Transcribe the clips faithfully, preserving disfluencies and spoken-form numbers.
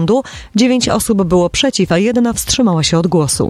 rządu, dziewięć osób było przeciw, a jedna wstrzymała się od głosu.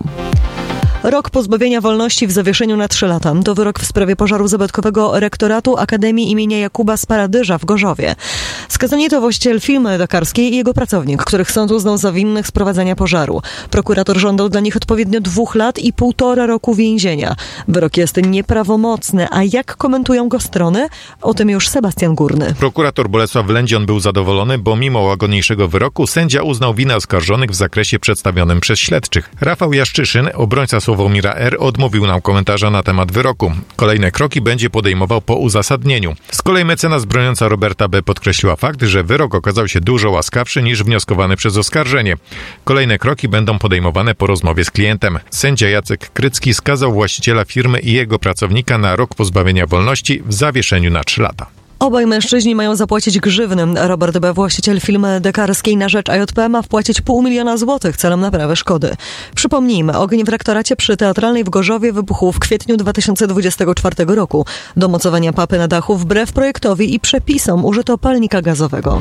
Rok pozbawienia wolności w zawieszeniu na trzy lata. To wyrok w sprawie pożaru zabytkowego rektoratu Akademii imienia Jakuba Sparadyża w Gorzowie. Skazani to właściciel firmy dakarskiej i jego pracownik, których sąd uznał za winnych sprowadzenia pożaru. Prokurator żądał dla nich odpowiednio dwóch lat i półtora roku więzienia. Wyrok jest nieprawomocny, a jak komentują go strony? O tym już Sebastian Górny. Prokurator Bolesław Lędzion był zadowolony, bo mimo łagodniejszego wyroku sędzia uznał winę oskarżonych w zakresie przedstawionym przez śledczych. Rafał Jaszczyszyn, obrońca Sławomira R., odmówił nam komentarza na temat wyroku. Kolejne kroki będzie podejmował po uzasadnieniu. Z kolei mecenas broniąca Roberta B. podkreśliła fakt, że wyrok okazał się dużo łaskawszy niż wnioskowany przez oskarżenie. Kolejne kroki będą podejmowane po rozmowie z klientem. Sędzia Jacek Krycki skazał właściciela firmy i jego pracownika na rok pozbawienia wolności w zawieszeniu na trzy lata. Obaj mężczyźni mają zapłacić grzywny. Robert B., właściciel firmy dekarskiej na rzecz A J P, ma wpłacić pół miliona złotych celem naprawy szkody. Przypomnijmy, ogień w rektoracie przy Teatralnej w Gorzowie wybuchł w kwietniu dwa tysiące dwudziestego czwartego roku. Do mocowania papy na dachu wbrew projektowi i przepisom użyto palnika gazowego.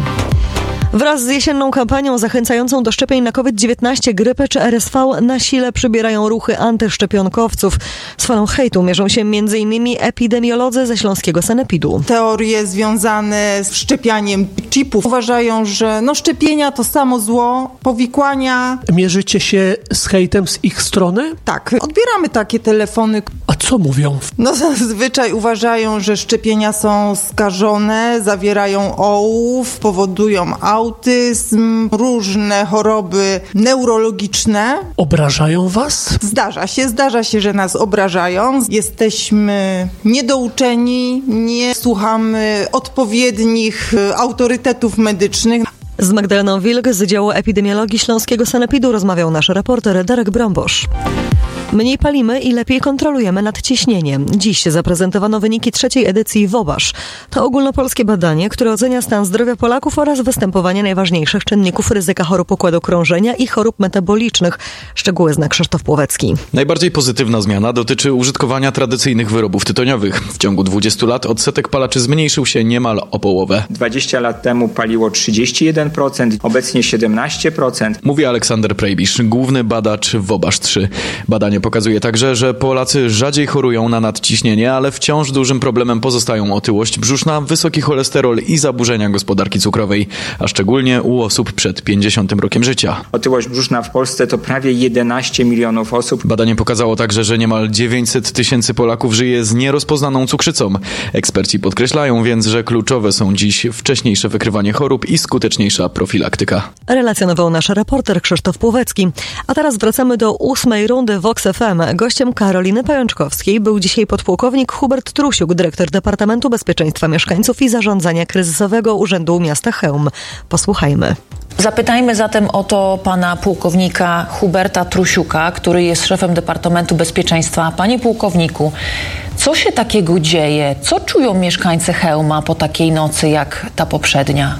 Wraz z jesienną kampanią zachęcającą do szczepień na COVID dziewiętnaście, grypy czy R S V na sile przybierają ruchy antyszczepionkowców. Z falą hejtu mierzą się między innymi epidemiolodzy ze śląskiego sanepidu. Teorie związane z wszczepianiem chipów uważają, że no szczepienia to samo zło, powikłania. Mierzycie się z hejtem z ich strony? Tak, odbieramy takie telefony. A co mówią? No zazwyczaj uważają, że szczepienia są skażone, zawierają ołów, powodują autyzm, różne choroby neurologiczne. Obrażają was? Zdarza się, zdarza się, że nas obrażają. Jesteśmy niedouczeni, nie słuchamy odpowiednich autorytetów medycznych. Z Magdaleną Wilk z działu epidemiologii śląskiego sanepidu rozmawiał nasz reporter Darek Brąbosz. Mniej palimy i lepiej kontrolujemy nadciśnienie. Dziś zaprezentowano wyniki trzeciej edycji WOBASZ. To ogólnopolskie badanie, które ocenia stan zdrowia Polaków oraz występowanie najważniejszych czynników ryzyka chorób układu krążenia i chorób metabolicznych. Szczegóły zna Krzysztof Płowecki. Najbardziej pozytywna zmiana dotyczy użytkowania tradycyjnych wyrobów tytoniowych. W ciągu dwudziestu lat odsetek palaczy zmniejszył się niemal o połowę. dwadzieścia lat temu paliło trzydzieści jeden procent, obecnie siedemnaście procent. Mówi Aleksander Prejbisz, główny badacz WOBASZ trzy. Badanie pokazuje także, że Polacy rzadziej chorują na nadciśnienie, ale wciąż dużym problemem pozostają otyłość brzuszna, wysoki cholesterol i zaburzenia gospodarki cukrowej, a szczególnie u osób przed pięćdziesiątym rokiem życia. Otyłość brzuszna w Polsce to prawie jedenaście milionów osób. Badanie pokazało także, że niemal dziewięćset tysięcy Polaków żyje z nierozpoznaną cukrzycą. Eksperci podkreślają więc, że kluczowe są dziś wcześniejsze wykrywanie chorób i skuteczniejsza profilaktyka. Relacjonował nasz reporter Krzysztof Płowecki. A teraz wracamy do ósmej rundy Vox F M. Gościem Karoliny Pajączkowskiej był dzisiaj podpułkownik Hubert Trusiuk, dyrektor Departamentu Bezpieczeństwa Mieszkańców i Zarządzania Kryzysowego Urzędu Miasta Chełm. Posłuchajmy. Zapytajmy zatem o to pana pułkownika Huberta Trusiuka, który jest szefem Departamentu Bezpieczeństwa. Panie pułkowniku, co się takiego dzieje? Co czują mieszkańcy Chełma po takiej nocy jak ta poprzednia?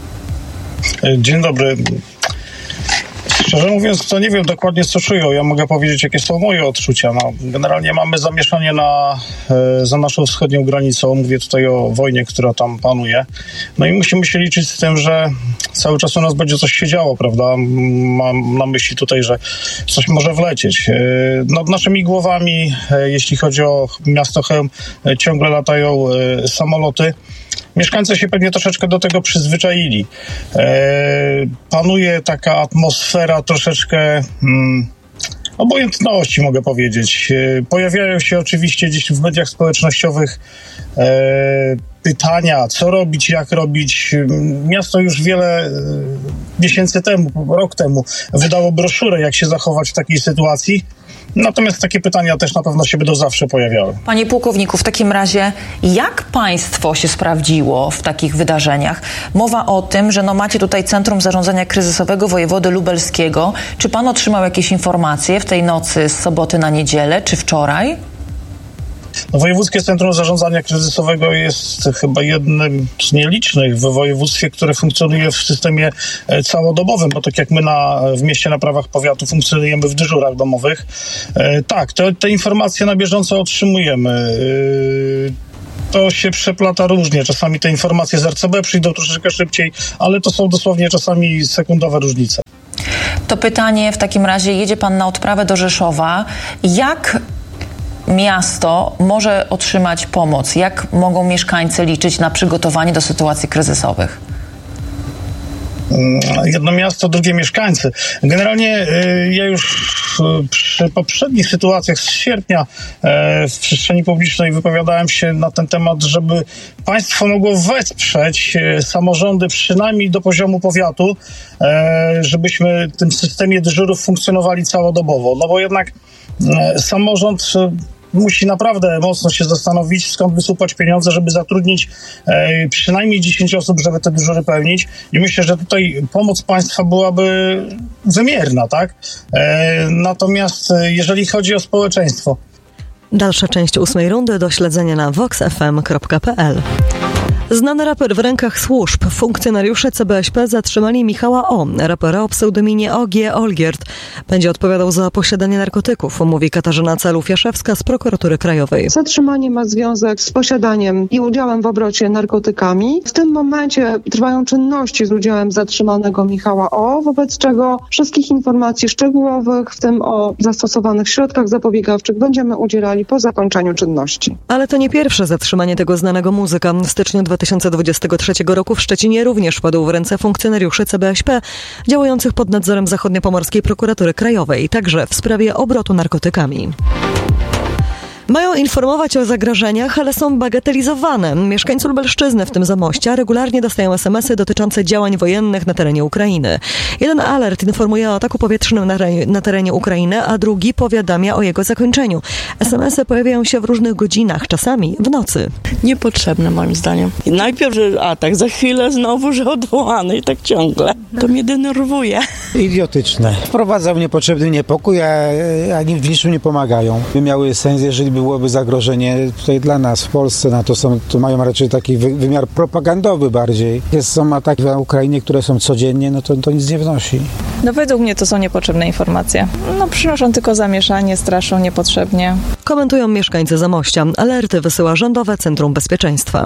Dzień dobry. Szczerze mówiąc, to nie wiem dokładnie, co czują. Ja mogę powiedzieć, jakie są moje odczucia. No, generalnie mamy zamieszanie na, e, za naszą wschodnią granicą. Mówię tutaj o wojnie, która tam panuje. No i musimy się liczyć z tym, że cały czas u nas będzie coś się działo, prawda? Mam na myśli tutaj, że coś może wlecieć. E, nad naszymi głowami, e, jeśli chodzi o miasto Chełm, e, ciągle latają e, samoloty. Mieszkańcy się pewnie troszeczkę do tego przyzwyczaili. E, panuje taka atmosfera troszeczkę mm, obojętności, mogę powiedzieć. E, pojawiają się oczywiście gdzieś w mediach społecznościowych e, pytania, co robić, jak robić. Miasto już wiele miesięcy temu, rok temu wydało broszurę, jak się zachować w takiej sytuacji. Natomiast takie pytania też na pewno się będą zawsze pojawiały. Panie pułkowniku, w takim razie jak państwo się sprawdziło w takich wydarzeniach? Mowa o tym, że no macie tutaj Centrum Zarządzania Kryzysowego Wojewody Lubelskiego. Czy pan otrzymał jakieś informacje w tej nocy z soboty na niedzielę, czy wczoraj? No, Wojewódzkie Centrum Zarządzania Kryzysowego jest chyba jednym z nielicznych w województwie, które funkcjonuje w systemie całodobowym, bo tak jak my na, w mieście na prawach powiatu funkcjonujemy w dyżurach domowych. E, tak, te, te informacje na bieżąco otrzymujemy. E, to się przeplata różnie. Czasami te informacje z R C B przyjdą troszeczkę szybciej, ale to są dosłownie czasami sekundowe różnice. To pytanie w takim razie, jedzie pan na odprawę do Rzeszowa. Jak miasto może otrzymać pomoc? Jak mogą mieszkańcy liczyć na przygotowanie do sytuacji kryzysowych? Jedno miasto, drugie mieszkańcy. Generalnie ja już przy poprzednich sytuacjach z sierpnia w przestrzeni publicznej wypowiadałem się na ten temat, żeby państwo mogło wesprzeć samorządy przynajmniej do poziomu powiatu, żebyśmy w tym systemie dyżurów funkcjonowali całodobowo. No bo jednak samorząd musi naprawdę mocno się zastanowić, skąd wysupać pieniądze, żeby zatrudnić e, przynajmniej dziesięć osób, żeby te dyżury pełnić. I myślę, że tutaj pomoc państwa byłaby wymierna, tak? E, natomiast e, jeżeli chodzi o społeczeństwo. Dalsza część ósmej rundy do śledzenia na vox f m kropka p l. Znany raper w rękach służb. Funkcjonariusze C B S P zatrzymali Michała O., rapera o pseudonimie O G. Olgierd. Będzie odpowiadał za posiadanie narkotyków, mówi Katarzyna Calufiaszewska z Prokuratury Krajowej. Zatrzymanie ma związek z posiadaniem i udziałem w obrocie narkotykami. W tym momencie trwają czynności z udziałem zatrzymanego Michała O., wobec czego wszystkich informacji szczegółowych, w tym o zastosowanych środkach zapobiegawczych, będziemy udzielali po zakończeniu czynności. Ale to nie pierwsze zatrzymanie tego znanego muzyka. W styczniu dwa tysiące dwudziestego trzeciego roku w Szczecinie również wpadł w ręce funkcjonariuszy C B S P działających pod nadzorem Zachodniopomorskiej Prokuratury Krajowej, także w sprawie obrotu narkotykami. Mają informować o zagrożeniach, ale są bagatelizowane. Mieszkańcy Lubelszczyzny, w tym Zamościa, regularnie dostają es em esy dotyczące działań wojennych na terenie Ukrainy. Jeden alert informuje o ataku powietrznym na, re- na terenie Ukrainy, a drugi powiadamia o jego zakończeniu. es em esy pojawiają się w różnych godzinach, czasami w nocy. Niepotrzebne moim zdaniem. I najpierw, że atak, za chwilę znowu, że odwołany i tak ciągle. To mnie denerwuje. Idiotyczne. Wprowadzał niepotrzebny niepokój, a, a w niczym nie pomagają. By miały sens, jeżeli byłoby zagrożenie tutaj dla nas w Polsce, na to są, to mają raczej taki wy, wymiar propagandowy bardziej. Jest, są ataki na Ukrainie, które są codziennie, no to, to nic nie wnosi. No według mnie to są niepotrzebne informacje. No przynoszą tylko zamieszanie, straszą niepotrzebnie. Komentują mieszkańcy Zamościa. Alerty wysyła Rządowe Centrum Bezpieczeństwa.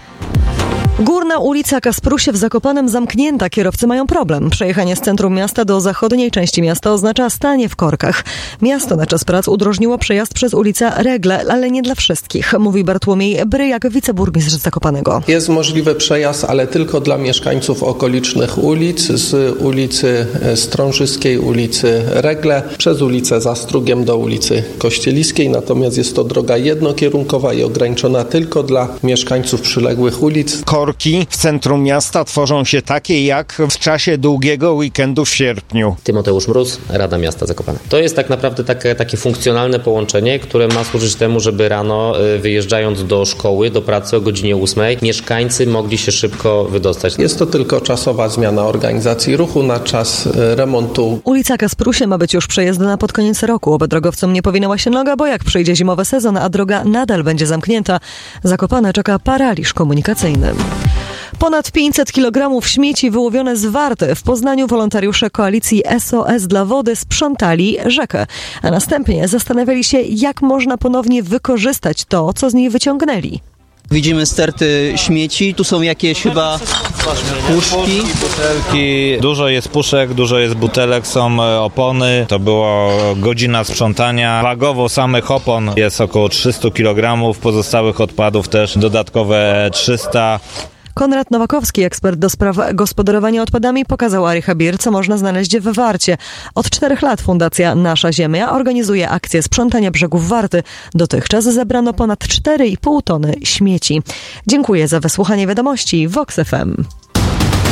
Górna ulica Kasprusiew w Zakopanem zamknięta. Kierowcy mają problem. Przejechanie z centrum miasta do zachodniej części miasta oznacza stanie w korkach. Miasto na czas prac udrożniło przejazd przez ulicę Regle, ale nie dla wszystkich, mówi Bartłomiej Bryjak, wiceburmistrz Zakopanego. Jest możliwy przejazd, ale tylko dla mieszkańców okolicznych ulic, z ulicy Strążyskiej, ulicy Regle, przez ulicę Zastrugiem do ulicy Kościeliskiej. Natomiast jest to droga jednokierunkowa i ograniczona tylko dla mieszkańców przyległych ulic. Korki w centrum miasta tworzą się takie jak w czasie długiego weekendu w sierpniu. Tymoteusz Mróz, Rada Miasta Zakopane. To jest tak naprawdę takie, takie funkcjonalne połączenie, które ma służyć temu, żeby rano wyjeżdżając do szkoły, do pracy o godzinie ósmej, mieszkańcy mogli się szybko wydostać. Jest to tylko czasowa zmiana organizacji ruchu na czas remontu. Ulica Kasprusie ma być już przejezdna pod koniec roku. Oby drogowcom nie powinęła się noga, bo jak przyjdzie zimowy sezon, a droga nadal będzie zamknięta, Zakopane czeka paraliż komunikacyjny. Ponad pięćset kilogramów śmieci wyłowione z Warty. W Poznaniu wolontariusze koalicji S O S dla wody sprzątali rzekę, a następnie zastanawiali się, jak można ponownie wykorzystać to, co z niej wyciągnęli. Widzimy sterty śmieci, tu są jakieś chyba puszki. Butelki, dużo jest puszek, dużo jest butelek, są opony. To była godzina sprzątania. Wagowo samych opon jest około trzysta kilogramów, pozostałych odpadów też dodatkowe trzysta. Konrad Nowakowski, ekspert do spraw gospodarowania odpadami, pokazał Arycha Bir, co można znaleźć w Warcie. Od czterech lat Fundacja Nasza Ziemia organizuje akcję sprzątania brzegów Warty. Dotychczas zebrano ponad cztery i pół tony śmieci. Dziękuję za wysłuchanie wiadomości Vox F M.